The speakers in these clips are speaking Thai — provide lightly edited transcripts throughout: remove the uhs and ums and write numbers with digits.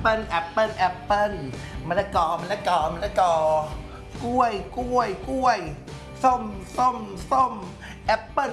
ปิ้ลมะละกอกล้วยส้มแอปเปิ้ล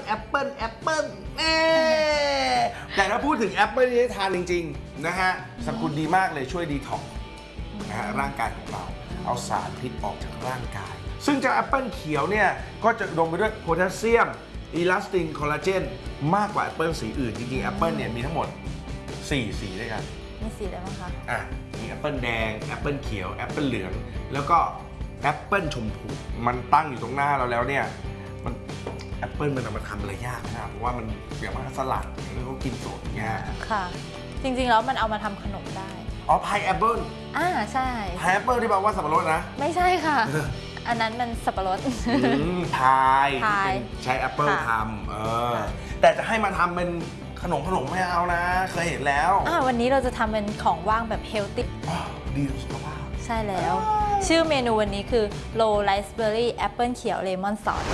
แต่ถ้าพูดถึงแอปเปิ้ลนี่ทานจริงๆนะฮะสรรพคุณดีมากเลยช่วยดีท็อกซ์นะฮะร่างกายของเราเอาสารพิษออกจากร่างกายซึ่งจากแอปเปิ้ลเขียวเนี่ยก็จะอุดมไปด้วยโพแทสเซียมอิลาสตินคอลลาเจนมากกว่าแอปเปิ้ลสีอื่นจริงๆแอปเปิ้ลเนี่ยมีทั้งหมด4 สีด้วยกันมีสีอะไรบ้างคะมีแอปเปิ้ลแดงแอปเปิ้ลเขียวแอปเปิ้ลเหลืองแล้วก็แอปเปิ้ลชมพูมันตั้งอยู่ตรงหน้าเราแล้วเนี่ยมันแอปเปิ้ลมันเอามาทำอะไรยากนะเพราะว่ามันอย่างมากสลัดแล้วก็กินสดเงี้ยค่ะจริงๆแล้วมันเอามาทำขนมได้พายแอปเปิ้ลใช่พายแอปเปิ้ลที่แปลว่าสับปะรดนะไม่ใช่ค่ะอันนั้นมันสับปะรดพายใช้แอปเปิ้ลทำแต่จะให้มาทำเป็นขนมไม่เอานะเคยเห็นแล้ววันนี้เราจะทำเป็นของว่างแบบเฮลตี้ดีต่อสุขภาพใช่แล้วชื่อเมนูวันนี้คือ Low Raspberry Apple เขียวเลมอนซอส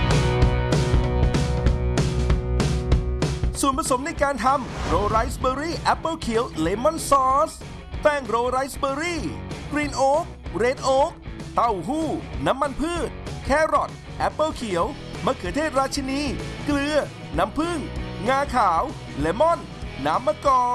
ส่วนผสมในการทำโรไรซ์เบอร์รี่แอปเปิลเขียวเลมอนซอสแป้งโรไรซ์เบอร์รี่กรีนโอ๊กเรดโอ๊กเต้าหู้น้ำมันพืชแครอทแอปเปิลเขียวมะเขือเทศราชินีเกลือน้ำผึ้งงาขาวเลมอนน้ำมะกอก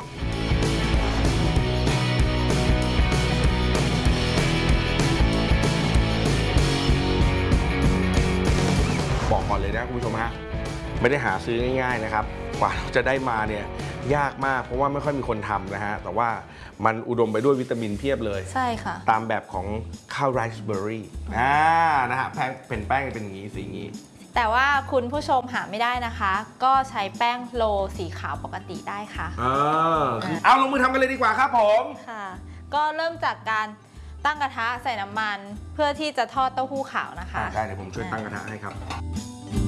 บอกก่อนเลยนะคุณผู้ชมฮะไม่ได้หาซื้อง่ายๆนะครับกว่าเราจะได้มาเนี่ยยากมากเพราะว่าไม่ค่อยมีคนทำนะฮะแต่ว่ามันอุดมไปด้วยวิตามินเพียบเลยใช่ค่ะตามแบบของข้าวไรซ์เบอร์รี่นะฮะเป็นแป้งเป็นอย่างนี้สีอย่างนี้แต่ว่าคุณผู้ชมหาไม่ได้นะคะก็ใช้แป้งโลสีขาวปกติได้ค่ะเอาลงมือทำกันเลยดีกว่าครับผมค่ะก็เริ่มจากการตั้งกระทะใส่น้ำมันเพื่อที่จะทอดเต้าหู้ขาวนะคะได้เดี๋ยวผมช่วยตั้งกระทะให้ครับ